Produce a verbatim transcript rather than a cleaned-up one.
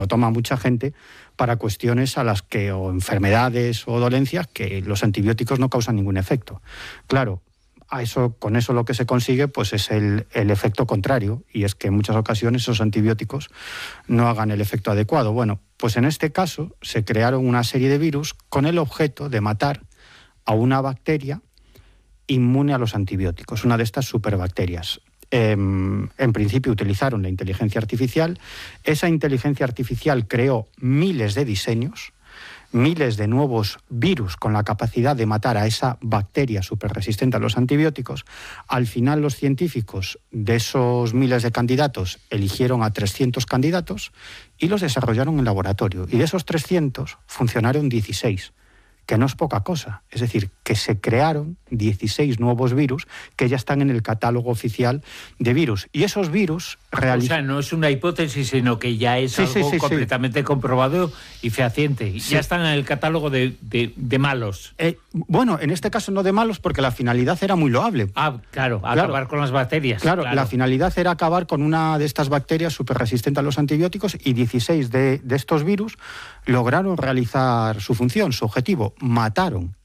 lo toma mucha gente para cuestiones a las que, o enfermedades o dolencias, que los antibióticos no causan ningún efecto. Claro, a eso, con eso lo que se consigue pues es el, el efecto contrario, y es que en muchas ocasiones esos antibióticos no hagan el efecto adecuado. Bueno, pues en este caso se crearon una serie de virus con el objeto de matar a una bacteria inmune a los antibióticos, una de estas superbacterias. Eh, en principio utilizaron la inteligencia artificial. Esa inteligencia artificial creó miles de diseños, miles de nuevos virus con la capacidad de matar a esa bacteria superresistente a los antibióticos. Al final los científicos de esos miles de candidatos eligieron a trescientos candidatos y los desarrollaron en laboratorio. Y de esos trescientos funcionaron dieciséis, que no es poca cosa. Es decir, que se crearon dieciséis nuevos virus que ya están en el catálogo oficial de virus. Y esos virus realizan... O sea, no es una hipótesis, sino que ya es sí, algo sí, sí, completamente sí. comprobado y fehaciente. Sí. Ya están en el catálogo de, de, de malos. Eh, bueno, en este caso no de malos, porque la finalidad era muy loable. Ah, claro, claro. acabar con las bacterias. Claro, claro, la finalidad era acabar con una de estas bacterias superresistente a los antibióticos, y dieciséis de, de estos virus lograron realizar su función, su objetivo. Mataron